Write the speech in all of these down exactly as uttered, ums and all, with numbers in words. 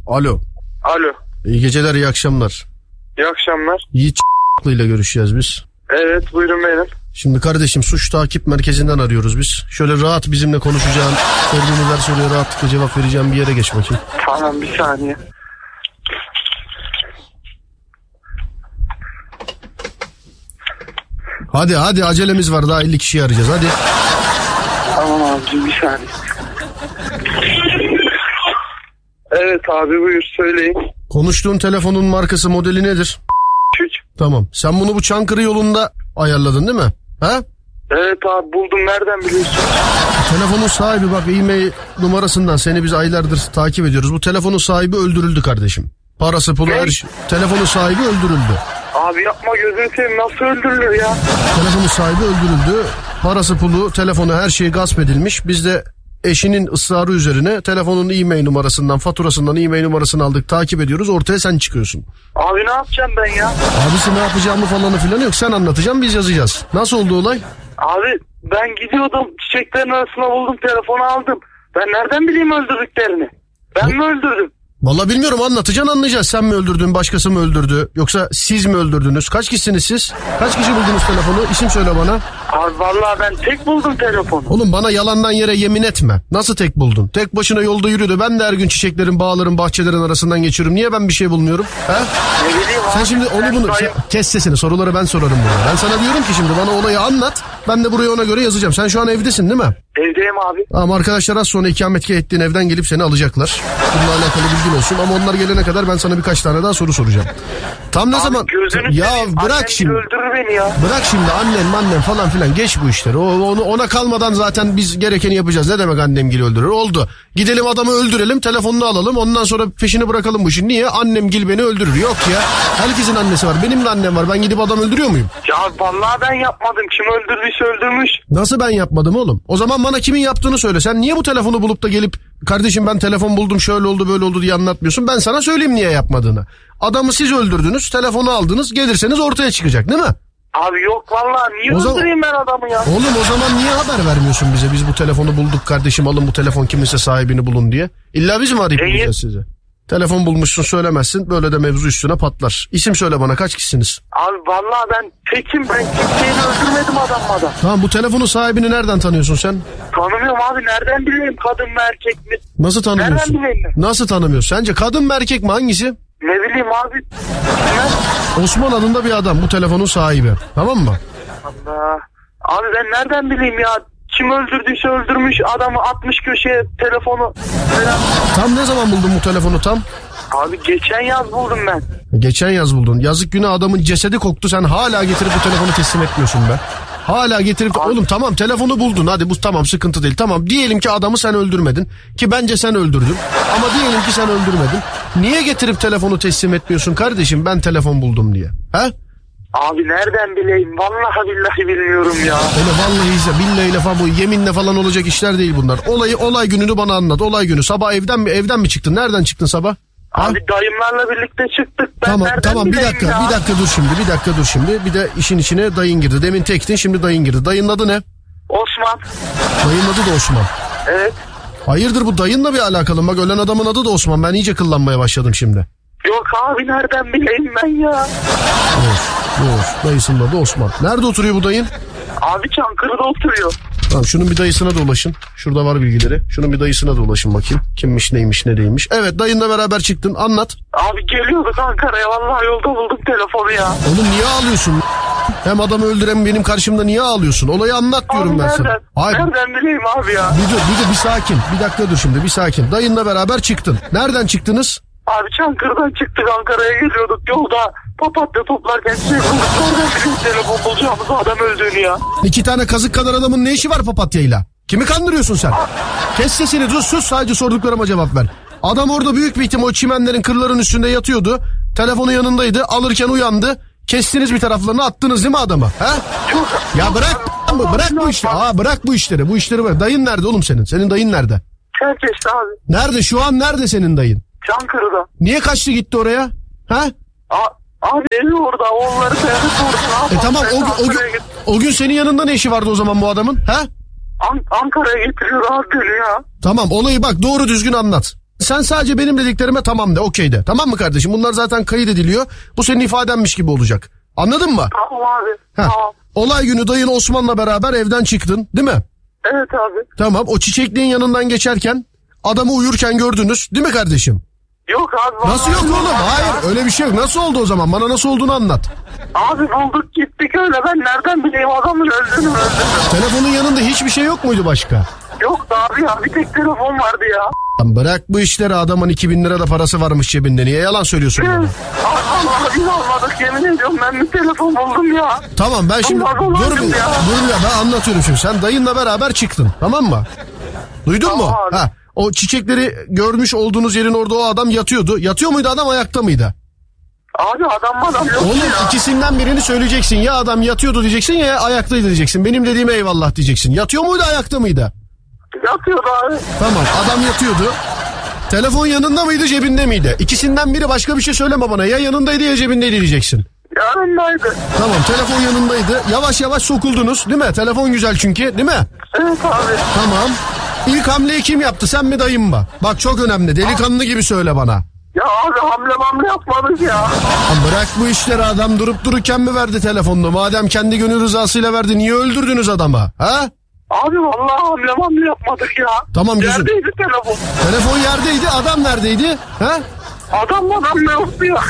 Alo. Alo. İyi geceler, iyi akşamlar. İyi akşamlar. Yiğit ile görüşeceğiz biz. Evet, buyurun benim. Şimdi kardeşim, suç takip merkezinden arıyoruz biz. Şöyle rahat bizimle konuşacağın, sorduğumuz her soruya rahatlıkla cevap vereceğim bir yere geç bakayım. Tamam, bir saniye. Hadi hadi, acelemiz var, daha elli kişiyi arayacağız, hadi. Tamam abicim, bir saniye. Evet abi, buyur söyleyin. Konuştuğun telefonun markası, modeli nedir? üç. Tamam. Sen bunu bu Çankırı yolunda ayarladın değil mi? Ha? Evet abi, buldum, nereden biliyorsun? Telefonun sahibi, bak e-mail numarasından seni biz aylardır takip ediyoruz. Bu telefonun sahibi öldürüldü kardeşim. Parası pulu her şey. Telefonun sahibi öldürüldü. Abi yapma, gözünü seveyim, nasıl öldürülür ya? Telefonun sahibi öldürüldü. Parası pulu, telefonu, her şeyi gasp edilmiş. Biz de eşinin ısrarı üzerine telefonun e-mail numarasından, faturasından e-mail numarasını aldık, takip ediyoruz. Ortaya sen çıkıyorsun. Abi ne yapacağım ben ya? Abisi ne yapacağımı falanı filan yok. Sen anlatacaksın, biz yazacağız. Nasıl oldu olay? Abi ben gidiyordum, çiçeklerin arasına buldum, telefonu aldım. Ben nereden bileyim öldürdüklerini? Ben mi öldürdüm? Vallahi bilmiyorum, anlatacaksın, anlayacağız. Sen mi öldürdün, başkası mı öldürdü, yoksa siz mi öldürdünüz? Kaç kişisiniz siz? Kaç kişi buldunuz telefonu? İsim söyle bana. Abi vallahi ben tek buldum telefonu. Oğlum bana yalandan yere yemin etme. Nasıl tek buldun? Tek başına yolda yürüdü. Ben de her gün çiçeklerin, bağların, bahçelerin arasından geçiyorum. Niye ben bir şey bulmuyorum? He? Ne bileyim abi. Sen şimdi onu bunu... Sen, kes sesini, soruları ben sorarım burada. Ben sana diyorum ki şimdi bana olayı anlat. Ben de buraya ona göre yazacağım. Sen şu an evdesin değil mi? Evdeyim abi. Ama arkadaşlar az sonra ikametgah ettiğin evden gelip seni alacaklar. Bununla alakalı bilgin olsun. Ama onlar gelene kadar ben sana birkaç tane daha soru soracağım. Tam ne abi zaman... Ya bırak annem şimdi. öldürür beni ya. Bırak şimdi annem annem falan filan, geç bu işleri. O, onu, ona kalmadan zaten biz gerekeni yapacağız. Ne demek annemgil öldürür? Oldu. Gidelim adamı öldürelim, telefonunu alalım, ondan sonra peşini bırakalım bu işin. Niye? Annemgil beni öldürür. Yok ya. Herkesin annesi var. Benim de annem var. Ben gidip adam öldürüyor muyum? Ya vallahi ben yapmadım. Kim öldürdüyse öldürmüş. Nasıl ben yapmadım oğlum? O zaman bana kimin yaptığını söyle. Sen niye bu telefonu bulup da gelip kardeşim ben telefon buldum, şöyle oldu böyle oldu diye anlatmıyorsun? Ben sana söyleyeyim niye yapmadığını. Adamı siz öldürdünüz, telefonu aldınız, gelirseniz ortaya çıkacak değil mi? Abi yok vallahi, niye o öldüreyim zaman, ben adamı ya? Oğlum o zaman niye haber vermiyorsun bize? Biz bu telefonu bulduk kardeşim, alın bu telefon kiminse sahibini bulun diye. İlla biz mi arayıp e, bulacağız size? Telefon bulmuşsun, söylemezsin, böyle de mevzu üstüne patlar. İsim söyle bana, kaç kişisiniz? Abi vallahi ben tekim, ben kimseyi öldürmedim adammadan. Tamam, bu telefonun sahibini nereden tanıyorsun sen? Tanımıyorum abi, nereden bileyim kadın mı erkek mi? Nasıl tanımıyorsun? Nereden bileyim? Nasıl tanımıyorsun? Sence kadın mı erkek mi, hangisi? Ne bileyim abi. Ne? Osman adında bir adam bu telefonun sahibi, tamam mı? Allah. Abi ben nereden bileyim ya? Kim öldürdüyse öldürmüş, adamı atmış köşeye telefonu falan. Tam ne zaman buldun bu telefonu tam? Abi geçen yaz buldum ben. Geçen yaz buldun. Yazık günah, adamın cesedi koktu, sen hala getirip bu telefonu teslim etmiyorsun be. Hala getirip de, oğlum tamam telefonu buldun, hadi bu tamam, sıkıntı değil, tamam diyelim ki adamı sen öldürmedin, ki bence sen öldürdün, ama diyelim ki sen öldürmedin, niye getirip telefonu teslim etmiyorsun kardeşim, ben telefon buldum diye, he? Abi nereden bileyim, vallahi billahi bilmiyorum ya. Öyle vallahi ise billahi falan, bu yeminle falan olacak işler değil bunlar. Olayı, olay gününü bana anlat, olay günü sabah evden mi evden mi çıktın, nereden çıktın sabah? Abi Ha? dayımlarla birlikte çıktık. Ben tamam tamam bir dakika ya? bir dakika dur şimdi bir dakika dur şimdi bir de işin içine dayın girdi. Demin tektin, şimdi dayın girdi. Dayının adı ne? Osman. Dayının adı da Osman. Evet. Hayırdır, bu dayınla bir alakalı? Bak ölen adamın adı da Osman, ben iyice kıllanmaya başladım şimdi. Yok abi, nereden bileyim ben ya? Yok yok, dayısının adı Osman. Nerede oturuyor bu dayın? Abi Çankırı'da oturuyor. Tamam, şunun bir dayısına da ulaşın. Şurada var bilgileri. Şunun bir dayısına da ulaşın bakayım. Kimmiş, neymiş, ne değilmiş. Evet, dayınla beraber çıktın, anlat. Abi geliyorduk Ankara'ya, vallahi yolda buldum telefonu ya. Oğlum niye ağlıyorsun? Hem adamı öldüren benim karşımda niye ağlıyorsun? Olayı anlat diyorum abi ben nereden, sana. Hayır. Nereden bileyim abi ya? Bir dur, bir dur, bir sakin. Bir dakika dur şimdi, bir sakin. Dayınla beraber çıktın. Nereden çıktınız? Abi Çankırı'dan çıktık, Ankara'ya geliyorduk. Yolda papatya toplarken şey bulduk. Nereden bileyim telefon bulacağımızı, adam öldüğünü ya. İki tane kazık kadar adamın ne işi var papatyayla? Kimi kandırıyorsun sen? Kes sesini, dur, sus, sadece sorduklarıma cevap ver. Adam orada büyük bir ihtimal o çimenlerin, kırların üstünde yatıyordu. Telefonu yanındaydı, alırken uyandı. Kestiniz bir taraflarını, attınız değil mi adama? He? Ya bırak mı? Bırak bu işleri. Aa, bırak bu işleri. Bu işleri bırak. Dayın nerede oğlum senin? Senin dayın nerede? Çerkeş'te abi. Nerede? Şu an nerede senin dayın? Çankırı'da. Niye kaçtı gitti oraya? Ha? A- abi evi orada. Onları sevdik orada. E tamam, o, o, gün, o gün senin yanında ne işi vardı o zaman bu adamın? Ha? An- Ankara'ya getiriyor abi beni ya. Tamam, olayı bak doğru düzgün anlat. Sen sadece benim dediklerime tamam de, okey de. Tamam mı kardeşim? Bunlar zaten kayıt ediliyor. Bu senin ifadenmiş gibi olacak. Anladın mı? Tamam abi. Heh. Tamam. Olay günü dayın Osman'la beraber evden çıktın değil mi? Evet abi. Tamam, o çiçekliğin yanından geçerken adamı uyurken gördünüz değil mi kardeşim? Yok abi. Nasıl yok oğlum? Hayır, öyle bir şey yok. Nasıl oldu o zaman? Bana nasıl olduğunu anlat. Abi bulduk gittik öyle, ben nereden bileyim adamın öldüğünü öldüğünü. Telefonun yanında hiçbir şey yok muydu başka? Yoktu abi ya, bir tek telefon vardı ya. Lan bırak bu işleri, adamın iki bin lira da parası varmış cebinde. Niye yalan söylüyorsun bana? Allah biz almadık, yemin ediyorum ben bir telefon buldum ya. Tamam ben şimdi Allah dur Allah'ım bir, ya. dur ya ben anlatıyorum şimdi. Sen dayınla beraber çıktın, tamam mı? Duydun Tamam mu? abi. Ha, o çiçekleri görmüş olduğunuz yerin orada o adam yatıyordu. Yatıyor muydu adam, ayakta mıydı? Abi adam adam yok Oğlum ya. ikisinden birini söyleyeceksin. Ya adam yatıyordu diyeceksin ya ayaktaydı diyeceksin. Benim dediğime eyvallah diyeceksin. Yatıyor muydu, ayakta mıydı? Yatıyordu abi. Tamam, adam yatıyordu. Telefon yanında mıydı, cebinde miydi? İkisinden biri, başka bir şey söyleme bana. Ya yanındaydı ya cebindeydi diyeceksin. Yanındaydı. Tamam, telefon yanındaydı. Yavaş yavaş sokuldunuz değil mi? Telefon güzel çünkü değil mi? Evet abi. Tamam. İlk hamleyi kim yaptı, sen mi dayın mı? Bak çok önemli, delikanlı gibi söyle bana. Ya abi hamle mamle yapmadık ya. Lan bırak bu işleri, adam durup dururken mi verdi telefonunu? Madem kendi gönül rızasıyla verdi, niye öldürdünüz adamı? Ha? Abi vallahi hamle mamle yapmadık ya. Tamam gözüm. Neredeydi telefon? Telefon yerdeydi, adam neredeydi? Ha? Adam adam ne yoktu ya.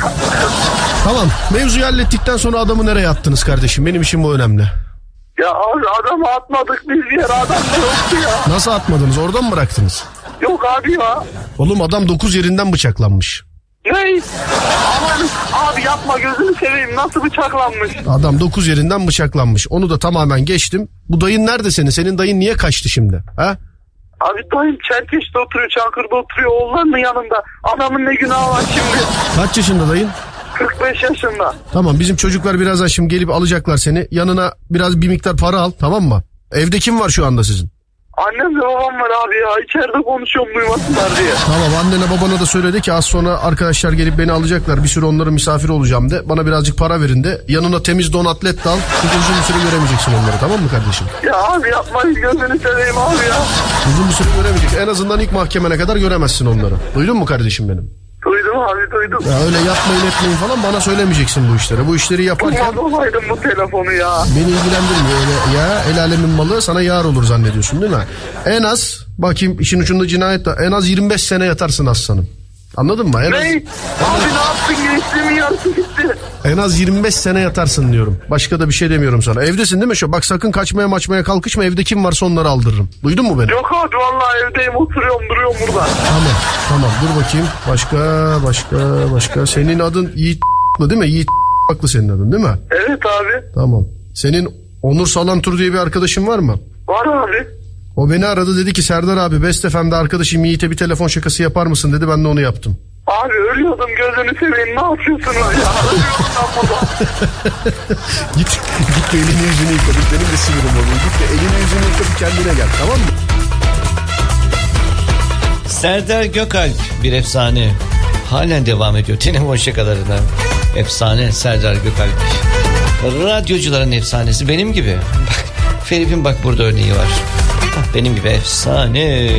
Tamam, mevzuyu hallettikten sonra adamı nereye attınız kardeşim? Benim işim bu önemli. Ya abi adamı atmadık biz bir yere, adam ne yoktu ya. Nasıl atmadınız, oradan mı bıraktınız? Yok abi ya. Oğlum adam dokuz yerinden bıçaklanmış. Ne? Aman abi yapma, gözünü seveyim, nasıl bıçaklanmış? Adam dokuz yerinden bıçaklanmış. Onu da tamamen geçtim. Bu dayın nerede senin? Senin dayın niye kaçtı şimdi? Ha? Abi dayım Çerkeş'te oturuyor, Çankırı'da oturuyor, oğullarının yanında. Adamın ne günahı var şimdi? Kaç yaşında dayın? kırk beş yaşında. Tamam, bizim çocuklar birazdan şimdi gelip alacaklar seni. Yanına biraz bir miktar para al, tamam mı? Evde kim var şu anda sizin? Annem ve babam var abi ya, içeride konuşuyorum duymasınlar diye. Tamam, annene babana da söyledi ki az sonra arkadaşlar gelip beni alacaklar. Bir süre onların misafiri olacağım de. Bana birazcık para verin de. Yanına temiz don atlet de al. Çünkü uzun bir süre göremeyeceksin onları, tamam mı kardeşim? Ya abi yapmayın, gözünü seveyim abi ya. Uzun bir süre göremeyeceksin. En azından ilk mahkemene kadar göremezsin onları. Duydun mu kardeşim benim? Duydum abi duydum. Ya öyle yapmayın etmeyin falan bana söylemeyeceksin bu işleri. Bu işleri yaparken Kurban olaydım bu telefonu ya. beni ilgilendirmiyor öyle ya. El alemin malı sana yar olur zannediyorsun değil mi? En az bakayım işin ucunda cinayet de, en az yirmi beş sene yatarsın aslanım. Anladın mı? En Ne? az, Abi ne yaptın, gençliğimin yarısı gitti. en az yirmi beş sene yatarsın diyorum. Başka da bir şey demiyorum sana. Evdesin değil mi şu? Bak sakın kaçmaya maçmaya kalkışma. Evde kim varsa onları aldırırım. Duydun mu beni? Yok abi vallahi evdeyim, oturuyorum duruyorum burada. Tamam. Tamam dur bakayım. Başka başka başka. Senin adın Yiğit değil mi? Yiğit haklı senin adın değil mi? Evet abi. Tamam. Senin Onur Salantur diye bir arkadaşın var mı? Var abi. O beni aradı, dedi ki Serdar abi Best F M'de arkadaşım Yiğit'e bir telefon şakası yapar mısın dedi, ben de onu yaptım. Abi ölüyordum, gözünü seveyim, ne yapıyorsunuz ya? Ölüyorum ben burada. Git git de elini yüzünü yıka. Benim de sinirim oldu. Git de elini yüzünü yıka, bir kendine gel, tamam mı? Serdar Gökalp bir efsane. Halen devam ediyor telefon şakalarına. Efsane Serdar Gökalp. Radyocuların efsanesi, benim gibi. Bak Ferif'in bak burada örneği var. Benim gibi efsane.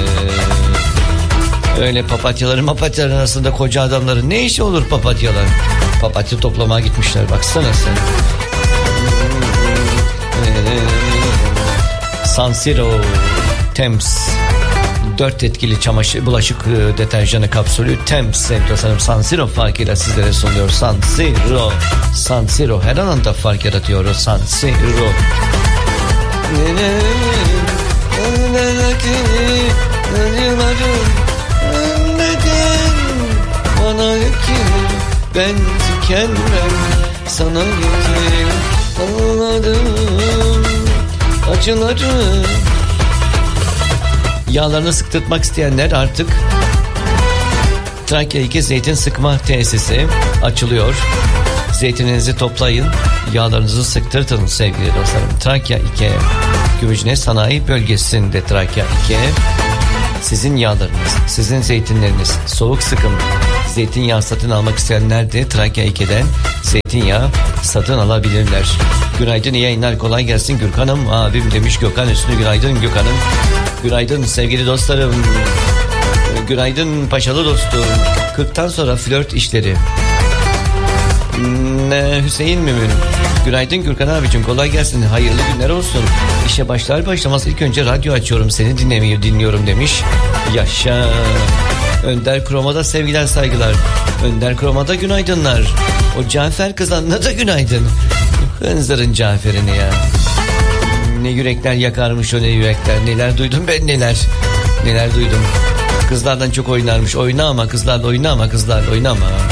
Öyle papatyaların mapatyaların arasında koca adamların ne işi olur papatyalar? Papatya toplamaya gitmişler, baksana sen. San Siro Thames dört etkili çamaşır bulaşık e, deterjanı kapsülü Thames sevgili sanırım San Siro farkıyla sizlere sunuyor. San Siro, San Siro her alanda fark yaratıyor o San Siro. Bana getir, ben tükenmem, sana getir, anladım acıları. Yağlarını sıktırtmak isteyenler artık Trakya iki Zeytin Sıkma Tesisi açılıyor. Zeytininizi toplayın, yağlarınızı sıktırtın sevgili dostlarım. Trakya iki Gümüşhane Sanayi Bölgesi'nde Trakya iki. Sizin yağlarınız, sizin zeytinleriniz soğuk sıkım zeytinyağı satın almak isteyenler de Trakya iki'den zeytinyağı satın alabilirler. Günaydın, iyi yayınlar, kolay gelsin Gürkan'ım abim demiş Gökhan Üstü. Günaydın Gökhan'ım. Günaydın sevgili dostlarım. Günaydın paşalı dostum. kırktan sonra flört işleri. Ne, Hüseyin Mümin. Günaydın Gürkan abicim, kolay gelsin, hayırlı günler olsun. İşe başlar başlamaz ilk önce radyo açıyorum, seni dinlemeyi dinliyorum demiş. Yaşa. Önder Kroma'da sevgiler saygılar. Önder Kroma'da günaydınlar. O Cafer kızanına da günaydın. Hınzırın Cafer'ini ya. Ne yürekler yakarmış o, ne yürekler. Neler duydum ben, neler. Neler duydum. Kızlardan çok oynarmış. Oyna ama kızlarla oyna ama kızlarla oyna ama.